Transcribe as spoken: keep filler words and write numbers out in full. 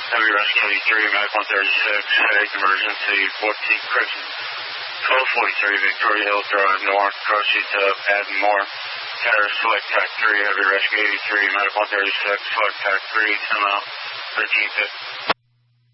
Heavy Rescue eighty-three, Medic one thirty-six, headache emergency, fourteen Crimson. twelve forty-three, Victoria Hill Drive North, cross to Padmore. Terrace, Select Tac three, Heavy Rescue eighty-three, Medic one thirty-six, Select Tac three, come out, thirteen fifty.